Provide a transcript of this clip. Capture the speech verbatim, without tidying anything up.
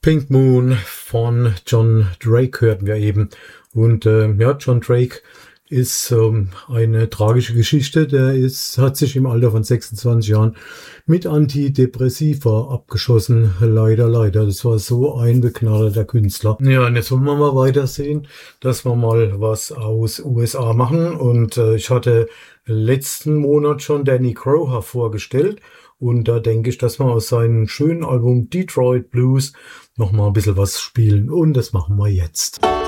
Pink Moon von John Drake hörten wir eben. Und äh, ja, John Drake ist ähm, eine tragische Geschichte. Der ist, hat sich im Alter von sechsundzwanzig Jahren mit Antidepressiva abgeschossen. Leider, leider. Das war so ein begnadeter Künstler. Ja, und jetzt wollen wir mal weitersehen, dass wir mal was aus U S A machen. Und äh, ich hatte letzten Monat schon Danny Crower vorgestellt. Und da denke ich, dass wir aus seinem schönen Album Detroit Blues noch mal ein bisschen was spielen. Und das machen wir jetzt.